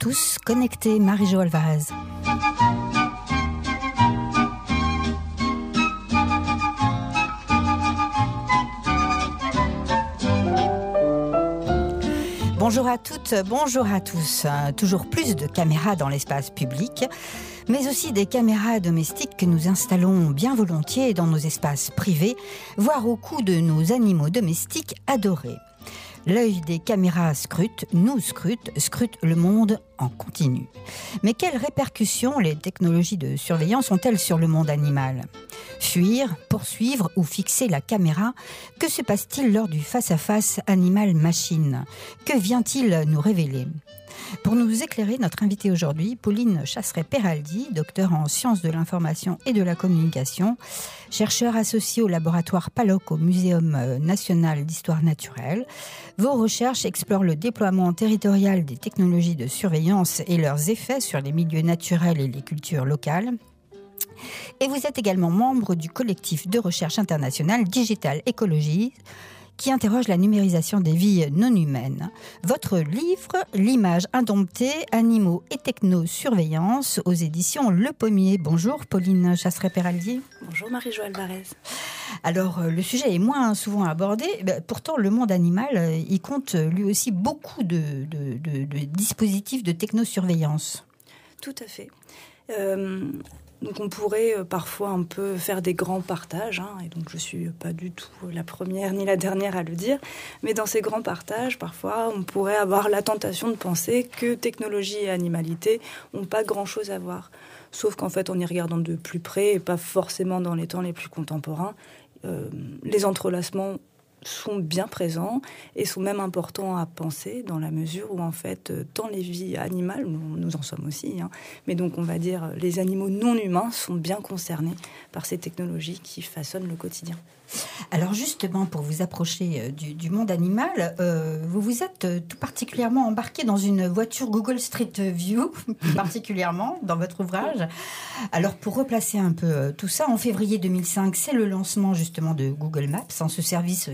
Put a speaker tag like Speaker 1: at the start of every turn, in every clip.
Speaker 1: tous connectés. Marie-Jo Alvarez. Bonjour à toutes, bonjour à tous. Toujours plus de caméras dans l'espace public, mais aussi des caméras domestiques que nous installons bien volontiers dans nos espaces privés, voire au cou de nos animaux domestiques adorés. L'œil des caméras scrute le monde en continu. Mais quelles répercussions les technologies de surveillance ont-elles sur le monde animal ? Fuir, poursuivre ou fixer la caméra, que se passe-t-il lors du face-à-face animal-machine ? Que vient-il nous révéler ? Pour nous éclairer, notre invitée aujourd'hui, Pauline Chasseret-Peraldi, docteur en sciences de l'information et de la communication, chercheur associé au laboratoire PALOC au Muséum national d'histoire naturelle. Vos recherches explorent le déploiement territorial des technologies de surveillance et leurs effets sur les milieux naturels et les cultures locales. Et vous êtes également membre du collectif de recherche internationale Digital Ecology, qui interroge la numérisation des vies non humaines. Votre livre, L'image indomptée, animaux et technosurveillance, aux éditions Le Pommier. Bonjour Pauline Chasseret-Peraldi.
Speaker 2: Bonjour Marie-Jo Alvarez.
Speaker 1: Alors, le sujet est moins souvent abordé. Pourtant, le monde animal, il compte lui aussi beaucoup de dispositifs de technosurveillance.
Speaker 2: Tout à fait. Donc on pourrait parfois un peu faire des grands partages, et donc je ne suis pas du tout la première ni la dernière à le dire, mais dans ces grands partages, parfois on pourrait avoir la tentation de penser que technologie et animalité n'ont pas grand-chose à voir. Sauf qu'en fait, en y regardant de plus près, et pas forcément dans les temps les plus contemporains, les entrelacements sont bien présents et sont même importants à penser dans la mesure où en fait tant les vies animales, nous en sommes aussi, mais donc on va dire les animaux non humains sont bien concernés par ces technologies qui façonnent le quotidien.
Speaker 1: Alors justement, pour vous approcher du monde animal, vous vous êtes tout particulièrement embarqué dans une voiture Google Street View, particulièrement dans votre ouvrage. Alors pour replacer un peu tout ça, en février 2005, c'est le lancement justement de Google Maps, ce service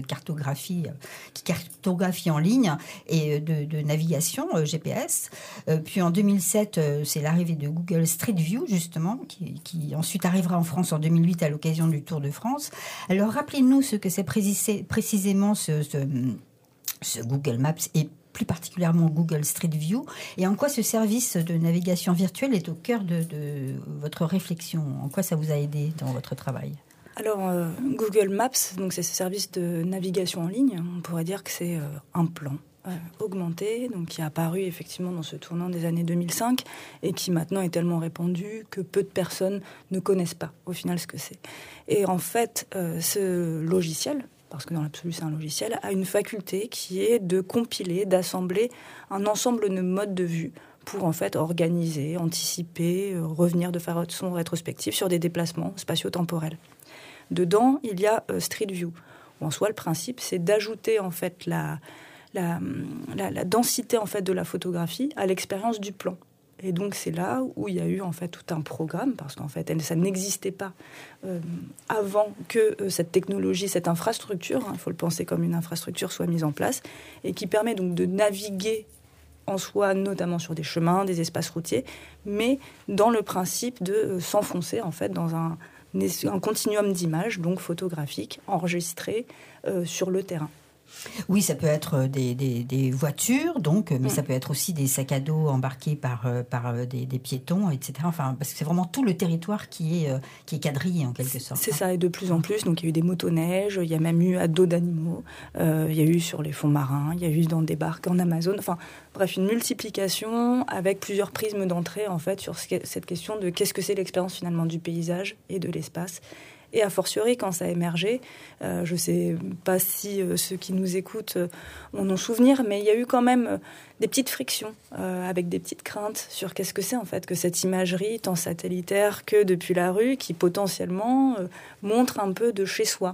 Speaker 1: qui cartographie en ligne et de navigation GPS. Puis en 2007, c'est l'arrivée de Google Street View justement, qui ensuite arrivera en France en 2008 à l'occasion du Tour de France. Alors rappelez-nous ce que c'est précisément ce Google Maps et plus particulièrement Google Street View, et en quoi ce service de navigation virtuelle est au cœur de votre réflexion. En quoi ça vous a aidé dans votre travail ?
Speaker 2: Alors, Google Maps, donc c'est ce service de navigation en ligne. On pourrait dire que c'est un plan augmenté, donc qui est apparu effectivement dans ce tournant des années 2005 et qui maintenant est tellement répandu que peu de personnes ne connaissent pas au final ce que c'est. Et en fait, ce logiciel, parce que dans l'absolu c'est un logiciel, a une faculté qui est de compiler, d'assembler un ensemble de modes de vue pour en fait organiser, anticiper, revenir de façon rétrospective sur des déplacements spatio-temporels. Dedans, il y a Street View. En soi, le principe, c'est d'ajouter en fait la densité en fait de la photographie à l'expérience du plan. Et donc c'est là où il y a eu en fait tout un programme, parce qu'en fait ça n'existait pas avant que cette technologie, cette infrastructure, il faut le penser comme une infrastructure, soit mise en place, et qui permet donc de naviguer en soi, notamment sur des chemins, des espaces routiers, mais dans le principe de s'enfoncer en fait dans un continuum d'images, donc photographiques, enregistrées sur le terrain.
Speaker 1: Oui, ça peut être des voitures, donc, mais ça peut être aussi des sacs à dos embarqués par des piétons, etc. Enfin, parce que c'est vraiment tout le territoire qui est quadrillé en quelque sorte.
Speaker 2: C'est ça, et de plus en plus. Donc, il y a eu des motoneiges, il y a même eu à dos d'animaux, il y a eu sur les fonds marins, il y a eu dans des barques en Amazon. Enfin, bref, une multiplication avec plusieurs prismes d'entrée en fait sur cette question de qu'est-ce que c'est l'expérience finalement du paysage et de l'espace. Et a fortiori, quand ça a émergé, je ne sais pas si ceux qui nous écoutent en ont souvenir, mais il y a eu quand même des petites frictions avec des petites craintes sur qu'est-ce que c'est en fait que cette imagerie tant satellitaire que depuis la rue qui potentiellement montre un peu de chez soi.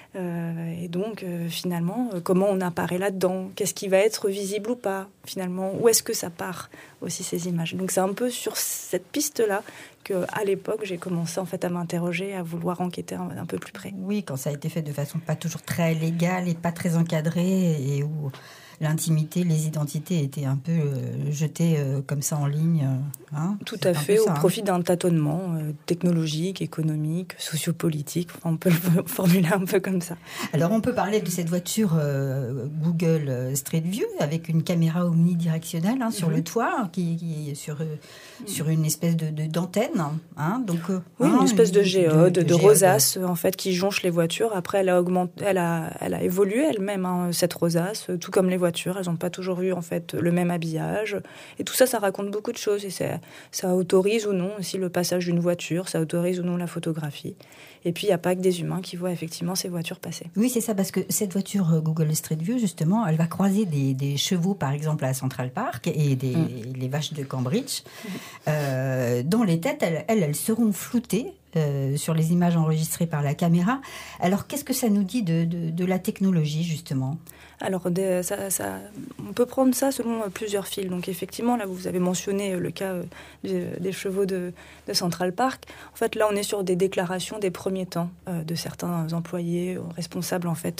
Speaker 2: Et donc finalement, comment on apparaît là-dedans ? Qu'est-ce qui va être visible ou pas finalement ? Où est-ce que ça part aussi ces images ? Donc c'est un peu sur cette piste-là qu'à l'époque, j'ai commencé en fait à m'interroger, à vouloir enquêter un peu plus près.
Speaker 1: Oui, quand ça a été fait de façon pas toujours très légale et pas très encadrée, et où l'intimité, les identités étaient un peu jetées comme ça en ligne.
Speaker 2: Tout à fait, au profit d'un tâtonnement technologique, économique, sociopolitique. Enfin, on peut le formuler un peu comme ça.
Speaker 1: Alors, on peut parler de cette voiture Google Street View avec une caméra omnidirectionnelle sur le toit qui est sur une espèce d'antenne. Donc,
Speaker 2: une espèce de géode, de rosace en fait qui jonche les voitures. Après, elle a évolué elle-même cette rosace, tout comme les voitures. Elles n'ont pas toujours eu en fait le même habillage. Et tout ça, ça raconte beaucoup de choses. Et ça autorise ou non aussi le passage d'une voiture. Ça autorise ou non la photographie. Et puis, il n'y a pas que des humains qui voient effectivement ces voitures passer.
Speaker 1: Oui, c'est ça, parce que cette voiture Google Street View, justement, elle va croiser des chevaux, par exemple, à Central Park et les vaches de Cambridge, dont les têtes, elles seront floutées sur les images enregistrées par la caméra. Alors, qu'est-ce que ça nous dit de la technologie, justement ?
Speaker 2: Alors, on peut prendre ça selon plusieurs fils. Donc, effectivement, là, vous avez mentionné le cas des chevaux de Central Park. En fait, là, on est sur des déclarations des premiers temps de certains employés responsables, en fait,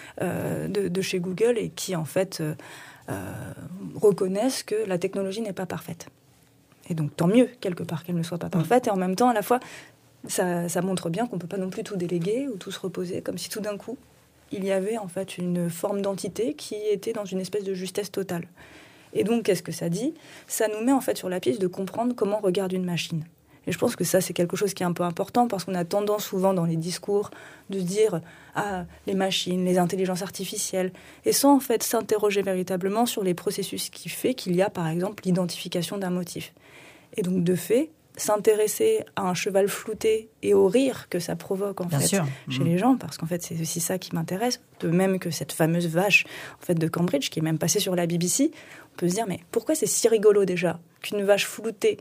Speaker 2: de chez Google et qui, en fait, reconnaissent que la technologie n'est pas parfaite. Et donc, tant mieux, quelque part, qu'elle ne soit pas parfaite. Et en même temps, à la fois, ça montre bien qu'on ne peut pas non plus tout déléguer ou tout se reposer, comme si tout d'un coup, il y avait en fait une forme d'entité qui était dans une espèce de justesse totale. Et donc, qu'est-ce que ça dit ? Ça nous met en fait sur la piste de comprendre comment regarde une machine. Et je pense que ça, c'est quelque chose qui est un peu important parce qu'on a tendance souvent dans les discours de se dire « Ah, les machines, les intelligences artificielles », et sans en fait s'interroger véritablement sur les processus qui fait qu'il y a par exemple l'identification d'un motif. Et donc, de fait, s'intéresser à un cheval flouté et au rire que ça provoque en fait chez les gens, parce qu'en fait c'est aussi ça qui m'intéresse, de même que cette fameuse vache en fait de Cambridge qui est même passée sur la BBC, on peut se dire mais pourquoi c'est si rigolo déjà qu'une vache floutée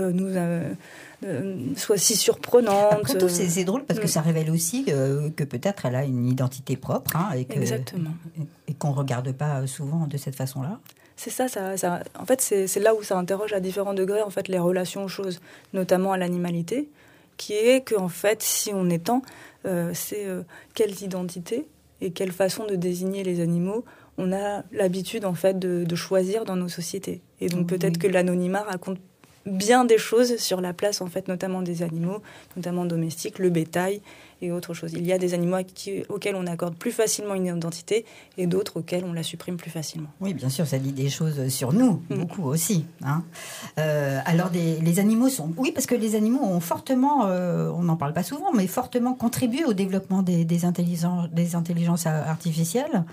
Speaker 2: soit si surprenante.
Speaker 1: Après tout, c'est drôle parce que ça révèle aussi que peut-être elle a une identité propre
Speaker 2: Exactement.
Speaker 1: Et qu'on ne regarde pas souvent de cette façon-là.
Speaker 2: C'est ça, en fait, c'est là où ça interroge à différents degrés en fait, les relations aux choses, notamment à l'animalité, qui est qu'en fait, si on étend, quelles identités et quelle façon de désigner les animaux on a l'habitude en fait, de choisir dans nos sociétés. Et donc peut-être que l'anonymat raconte bien des choses sur la place, en fait, notamment des animaux, notamment domestiques, le bétail et autre chose. Il y a des animaux auxquels on accorde plus facilement une identité et d'autres auxquels on la supprime plus facilement.
Speaker 1: Oui, bien sûr, ça dit des choses sur nous, beaucoup aussi. Alors, les animaux sont... Oui, parce que les animaux ont fortement, on n'en parle pas souvent, mais fortement contribué au développement des intelligences artificielles.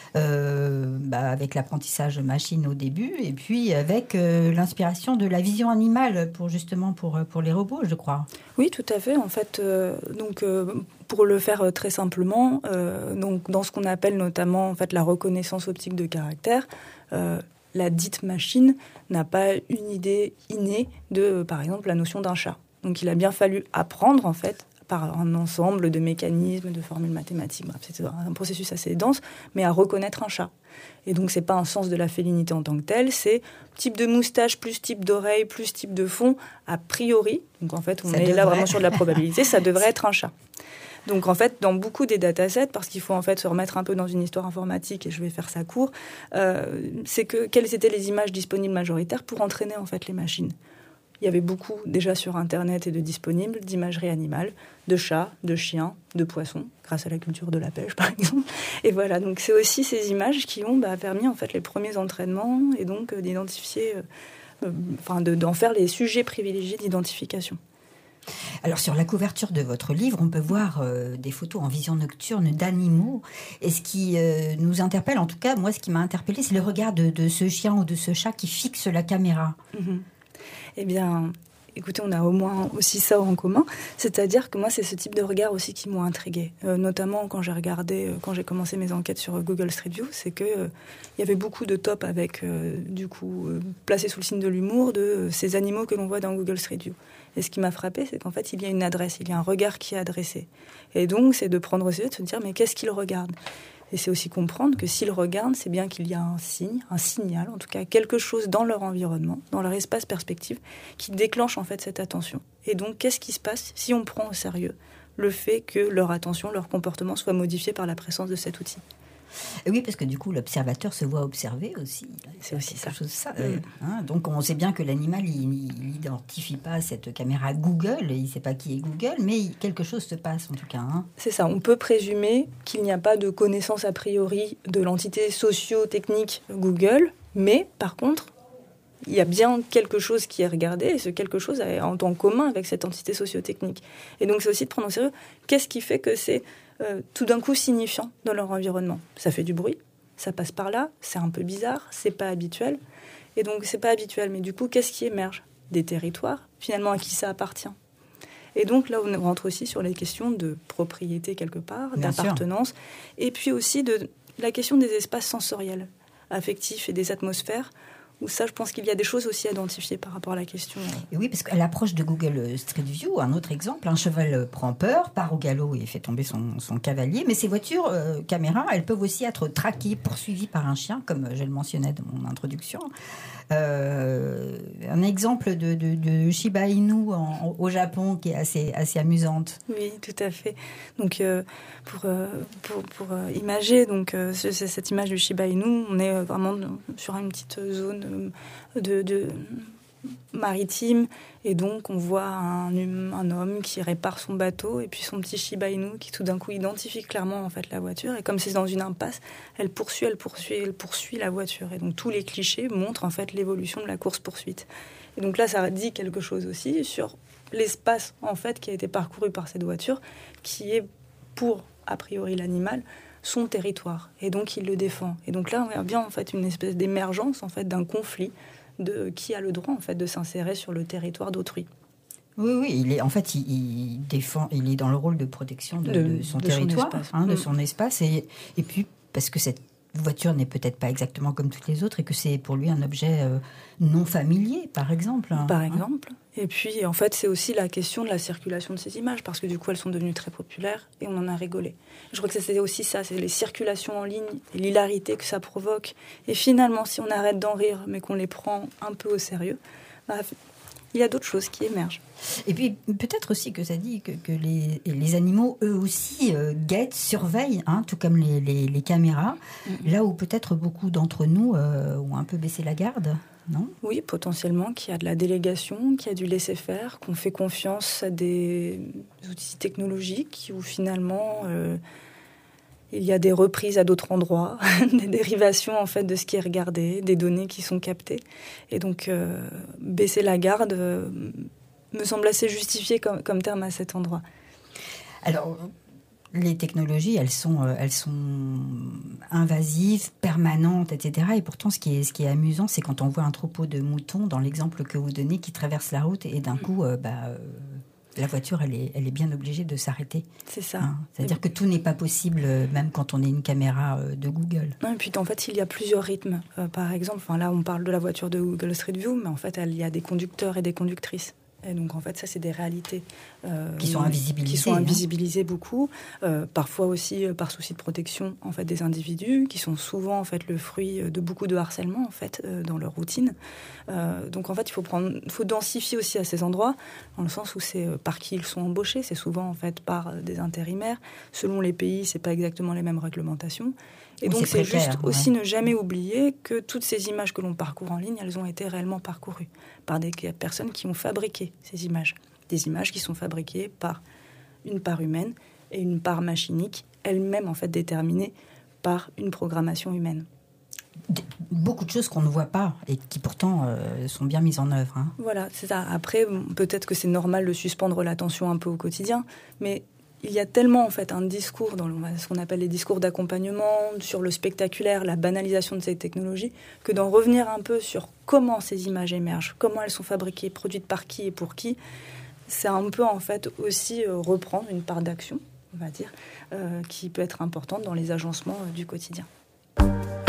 Speaker 1: Avec l'apprentissage machine au début et puis avec l'inspiration de la vision animale pour les robots, je crois.
Speaker 2: Oui, tout à fait. En fait, pour le faire très simplement, dans ce qu'on appelle notamment en fait la reconnaissance optique de caractère, la dite machine n'a pas une idée innée de, par exemple, la notion d'un chat. Donc, il a bien fallu apprendre en fait par un ensemble de mécanismes, de formules mathématiques. Bref, c'est un processus assez dense, mais à reconnaître un chat. Et donc, c'est pas un sens de la félinité en tant que tel, c'est type de moustache, plus type d'oreille, plus type de fond, a priori. Donc, en fait, on est là vraiment sur de la probabilité, ça devrait être un chat. Donc, en fait, dans beaucoup des datasets, parce qu'il faut en fait se remettre un peu dans une histoire informatique, et je vais faire ça court, c'est que quelles étaient les images disponibles majoritaires pour entraîner en fait les machines. Il y avait beaucoup déjà sur Internet et de disponibles d'imagerie animale, de chats, de chiens, de poissons, grâce à la culture de la pêche par exemple. Et voilà, donc c'est aussi ces images qui ont permis en fait les premiers entraînements et donc d'identifier, d'en faire les sujets privilégiés d'identification.
Speaker 1: Alors sur la couverture de votre livre, on peut voir des photos en vision nocturne d'animaux. Et ce qui nous interpelle, en tout cas moi ce qui m'a interpellée, c'est le regard de ce chien ou de ce chat qui fixe la caméra.
Speaker 2: Eh bien, écoutez, on a au moins aussi ça en commun. C'est-à-dire que moi, c'est ce type de regard aussi qui m'ont intriguée. Notamment quand j'ai commencé mes enquêtes sur Google Street View, c'est qu'il y avait beaucoup de tops avec, placés sous le signe de l'humour, de ces animaux que l'on voit dans Google Street View. Et ce qui m'a frappée, c'est qu'en fait, il y a une adresse, il y a un regard qui est adressé. Et donc, c'est de prendre au sérieux, de se dire, mais qu'est-ce qu'il regarde ? Et c'est aussi comprendre que s'ils regardent, c'est bien qu'il y a un signe, un signal, en tout cas quelque chose dans leur environnement, dans leur espace perspective, qui déclenche en fait cette attention. Et donc, qu'est-ce qui se passe si on prend au sérieux le fait que leur attention, leur comportement soit modifié par la présence de cet outil ?
Speaker 1: Et oui, parce que du coup, l'observateur se voit observer aussi.
Speaker 2: C'est aussi ça.
Speaker 1: Donc, on sait bien que l'animal, il n'identifie pas cette caméra Google, il ne sait pas qui est Google, mais quelque chose se passe en tout cas.
Speaker 2: C'est ça, on peut présumer qu'il n'y a pas de connaissance a priori de l'entité socio-technique Google, mais par contre, il y a bien quelque chose qui est regardé, et ce quelque chose a en commun avec cette entité socio-technique. Et donc, c'est aussi de prendre au sérieux qu'est-ce qui fait que c'est tout d'un coup signifiant dans leur environnement. Ça fait du bruit, ça passe par là, c'est un peu bizarre, c'est pas habituel. Et donc, c'est pas habituel, mais du coup, qu'est-ce qui émerge ? Des territoires, finalement, à qui ça appartient. Et donc, là, on rentre aussi sur les questions de propriété, quelque part, d'appartenance, et puis aussi de la question des espaces sensoriels, affectifs et des atmosphères, où ça, je pense qu'il y a des choses aussi à identifier par rapport à la question.
Speaker 1: Et oui, parce qu'à l'approche de Google Street View, un autre exemple, un cheval prend peur, part au galop et fait tomber son cavalier, mais ces voitures caméras, elles peuvent aussi être traquées, poursuivies par un chien, comme je le mentionnais dans mon introduction. Un exemple de Shiba Inu au Japon qui est assez amusante.
Speaker 2: Oui, tout à fait. Donc, pour imager cette image du Shiba Inu, on est vraiment sur une petite zone de maritime, et donc on voit un homme qui répare son bateau et puis son petit Shiba Inu qui tout d'un coup identifie clairement en fait la voiture, et comme c'est dans une impasse, elle poursuit la voiture, et donc tous les clichés montrent en fait l'évolution de la course-poursuite. Et donc là, ça dit quelque chose aussi sur l'espace en fait qui a été parcouru par cette voiture, qui est pour a priori l'animal son territoire, et donc il le défend. Et donc là, on voit bien en fait une espèce d'émergence en fait d'un conflit de qui a le droit en fait de s'insérer sur le territoire d'autrui.
Speaker 1: Oui, il défend, il est dans le rôle de protection de son territoire, de son espace, et puis parce que cette voiture n'est peut-être pas exactement comme toutes les autres et que c'est pour lui un objet non familier, par exemple.
Speaker 2: Par exemple. Et puis, en fait, c'est aussi la question de la circulation de ces images, parce que du coup, elles sont devenues très populaires et on en a rigolé. Je crois que c'est aussi ça, c'est les circulations en ligne et l'hilarité que ça provoque. Et finalement, si on arrête d'en rire, mais qu'on les prend un peu au sérieux, il y a d'autres choses qui émergent.
Speaker 1: Et puis, peut-être aussi que ça dit que les animaux, eux aussi, guettent, surveillent, tout comme les caméras, là où peut-être beaucoup d'entre nous ont un peu baissé la garde, non ?
Speaker 2: Oui, potentiellement, qu'il y a de la délégation, qu'il y a du laisser-faire, qu'on fait confiance à des outils technologiques où finalement... il y a des reprises à d'autres endroits, des dérivations en fait de ce qui est regardé, des données qui sont captées. Et donc, baisser la garde me semble assez justifié comme terme à cet endroit.
Speaker 1: Alors, les technologies, elles sont invasives, permanentes, etc. Et pourtant, ce qui est amusant, c'est quand on voit un troupeau de moutons, dans l'exemple que vous donnez, qui traverse la route, et d'un coup... la voiture, elle est bien obligée de s'arrêter.
Speaker 2: C'est ça.
Speaker 1: C'est-à-dire que tout n'est pas possible, même quand on est une caméra de Google.
Speaker 2: Non, et puis en fait, il y a plusieurs rythmes. Par exemple, là, on parle de la voiture de Google Street View, mais en fait, il y a des conducteurs et des conductrices. Et donc, en fait, ça, c'est des réalités
Speaker 1: qui sont invisibilisées.
Speaker 2: Qui sont invisibilisées beaucoup. Parfois aussi par souci de protection en fait, des individus, qui sont souvent en fait, le fruit de beaucoup de harcèlement en fait, dans leur routine. Donc, en fait, il faut densifier aussi à ces endroits, dans le sens où c'est par qui ils sont embauchés. C'est souvent en fait, par des intérimaires. Selon les pays, ce n'est pas exactement les mêmes réglementations. Et donc, c'est juste aussi ne jamais oublier que toutes ces images que l'on parcourt en ligne, elles ont été réellement parcourues par des personnes qui ont fabriqué ces images. Des images qui sont fabriquées par une part humaine et une part machinique, elle-même en fait déterminée par une programmation humaine.
Speaker 1: Beaucoup de choses qu'on ne voit pas et qui pourtant sont bien mises en œuvre.
Speaker 2: Voilà, c'est ça. Après, peut-être que c'est normal de suspendre l'attention un peu au quotidien, mais... il y a tellement en fait un discours dans ce qu'on appelle les discours d'accompagnement sur le spectaculaire, la banalisation de ces technologies, que d'en revenir un peu sur comment ces images émergent, comment elles sont fabriquées, produites par qui et pour qui, c'est un peu en fait aussi reprendre une part d'action, on va dire, qui peut être importante dans les agencements du quotidien.